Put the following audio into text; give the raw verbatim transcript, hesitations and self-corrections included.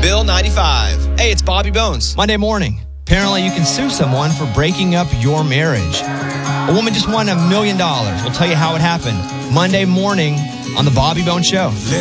Bill ninety-five. Hey, it's Bobby Bones. Monday morning. Apparently, you can sue someone for breaking up your marriage. A woman just won a million dollars. We'll tell you how it happened Monday morning on The Bobby Bones Show.